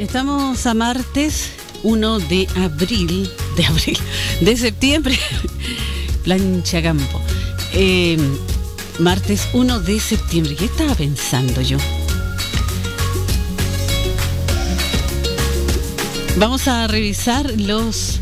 Estamos a martes 1 de septiembre, plancha campo. Martes 1 de septiembre. ¿Qué estaba pensando yo? Vamos a revisar los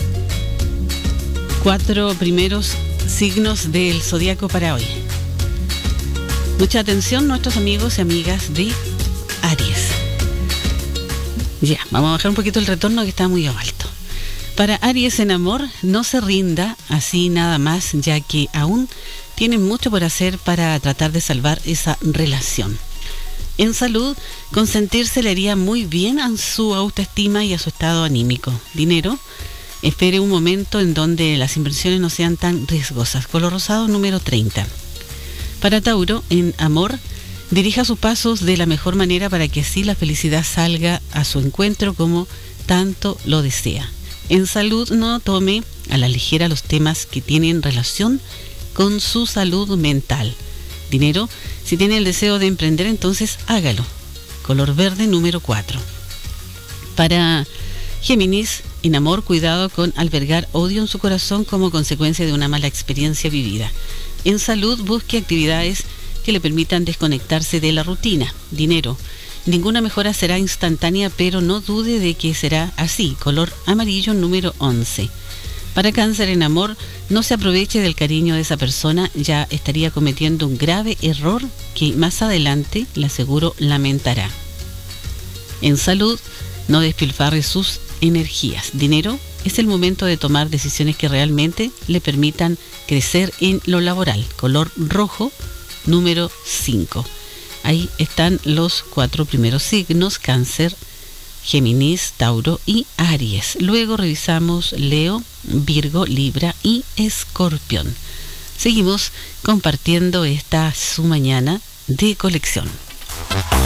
4 primeros signos del zodiaco para hoy. Mucha atención, nuestros amigos y amigas de Aries. Ya, vamos a bajar un poquito el retorno que está muy alto. Para Aries en amor, no se rinda así nada más, ya que aún tienen mucho por hacer para tratar de salvar esa relación. En salud, consentirse le haría muy bien a su autoestima y a su estado anímico. Dinero, espere un momento en donde las inversiones no sean tan riesgosas. Color rosado número 30. Para Tauro, en amor, dirija sus pasos de la mejor manera para que así la felicidad salga a su encuentro como tanto lo desea. En salud, no tome a la ligera los temas que tienen relación con su salud mental. Dinero, si tiene el deseo de emprender, entonces hágalo. Color verde número 4. Para Géminis, en amor, cuidado con albergar odio en su corazón como consecuencia de una mala experiencia vivida. En salud, busque actividades que le permitan desconectarse de la rutina. Dinero, ninguna mejora será instantánea, pero no dude de que será así. Color amarillo número 11. Para Cáncer en amor, no se aproveche del cariño de esa persona, ya estaría cometiendo un grave error que más adelante, le aseguro, lamentará. En salud, no despilfarre sus energías. Dinero, es el momento de tomar decisiones que realmente le permitan crecer en lo laboral. Color rojo número 5. Ahí están los 4 primeros signos: Cáncer, Géminis, Tauro y Aries. Luego revisamos Leo, Virgo, Libra y Escorpión. Seguimos compartiendo esta su mañana de colección.